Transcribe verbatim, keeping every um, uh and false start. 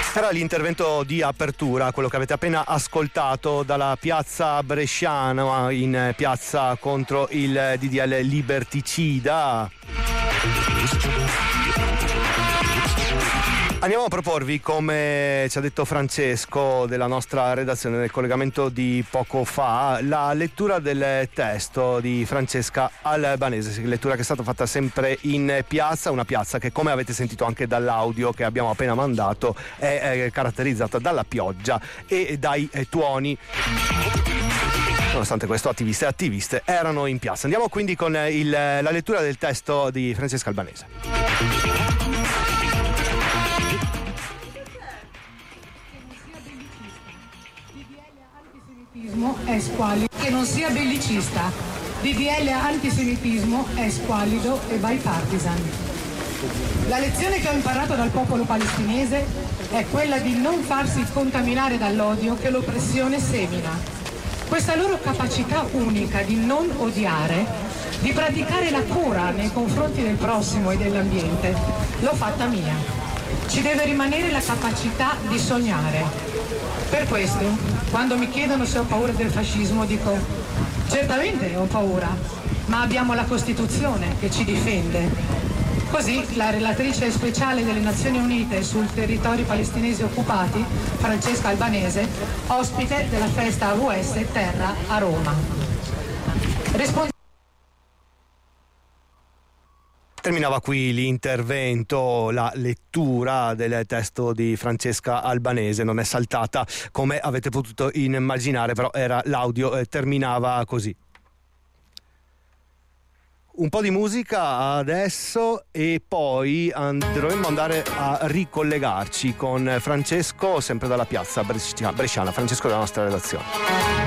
Era l'intervento di apertura, quello che avete appena ascoltato dalla piazza bresciana in piazza contro il D D L liberticida. Andiamo a proporvi, come ci ha detto Francesco della nostra redazione nel collegamento di poco fa, la lettura del testo di Francesca Albanese, lettura che è stata fatta sempre in piazza, una piazza che, come avete sentito anche dall'audio che abbiamo appena mandato, è, è caratterizzata dalla pioggia e dai eh, tuoni. Nonostante questo, attiviste e attiviste erano in piazza. Andiamo quindi con il, la lettura del testo di Francesca Albanese. È squallido, che non sia bellicista. D D L antisemitismo è squallido e bipartisan. La lezione che ho imparato dal popolo palestinese è quella di non farsi contaminare dall'odio che l'oppressione semina. Questa loro capacità unica di non odiare, di praticare la cura nei confronti del prossimo e dell'ambiente, l'ho fatta mia. Ci deve rimanere la capacità di sognare. Per questo, quando mi chiedono se ho paura del fascismo, dico: certamente ho paura, ma abbiamo la Costituzione che ci difende. Così la relatrice speciale delle Nazioni Unite sul territori palestinesi occupati, Francesca Albanese, ospite della festa A W S Terra a Roma. Risponde- Terminava qui l'intervento, la lettura del testo di Francesca Albanese. Non è saltata come avete potuto immaginare, però era l'audio, eh, terminava così. Un po' di musica adesso e poi and- dovremmo andare a ricollegarci con Francesco, sempre dalla piazza bresciana, Francesco della nostra redazione.